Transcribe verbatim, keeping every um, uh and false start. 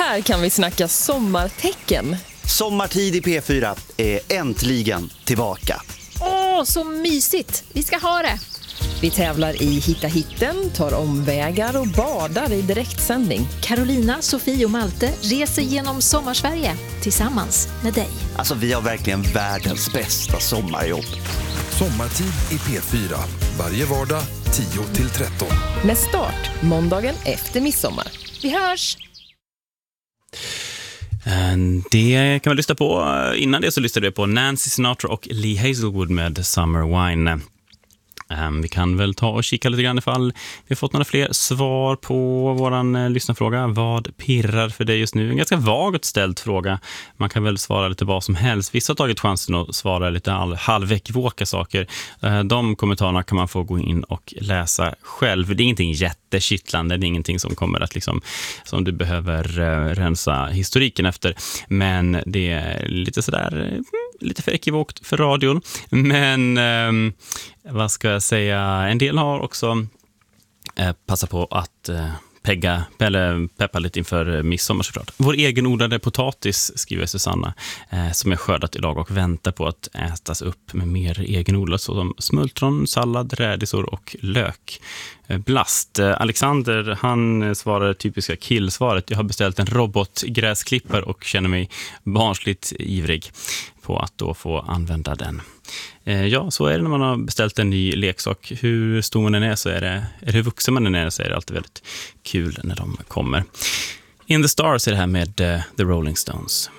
Här kan vi snacka sommartecken. Sommartid i P fyra är äntligen tillbaka. Åh, så mysigt. Vi ska ha det. Vi tävlar i Hitta hitten, tar omvägar och badar i direktsändning. Carolina, Sofie och Malte reser genom Sommarsverige tillsammans med dig. Alltså, vi har verkligen världens bästa sommarjobb. Sommartid i P fyra. Varje vardag tio till tretton. Med start måndagen efter midsommar. Vi hörs! Det kan man lyssna på. Innan det så lyssnade vi på Nancy Sinatra och Lee Hazelwood med Summer Wine. Um, vi kan väl ta och kika lite grann ifall vi har fått några fler svar på våran uh, lyssnarfråga. Vad pirrar för dig just nu? En ganska vagt ställd fråga. Man kan väl svara lite vad som helst. Vissa har tagit chansen att svara lite all, halvväckvåka saker. Uh, de kommentarerna kan man få gå in och läsa själv. Det är ingenting jättekittlande. Det är ingenting som kommer att liksom, som du behöver uh, rensa historiken efter. Men det är lite sådär... Uh, lite för ekivokt för radion. Men um, vad ska jag säga? En del har också eh, passat på att eh, pegga, eller peppa lite inför midsommar såklart. Vår egenodlade potatis, skriver Susanna, eh, som är skördat idag och väntar på att ätas upp med mer egenodlat, såsom smultron, sallad, rädisor och lök. Eh, blast. Eh, Alexander, han svarar typiska killsvaret. Jag har beställt en robotgräsklippare och känner mig barnsligt ivrig på att då få använda den. Eh, ja, så är det när man har beställt en ny leksak. Hur stor man den är så är det, eller hur vuxen man den är så är det alltid väldigt kul när de kommer. In the Stars är det här med uh, The Rolling Stones.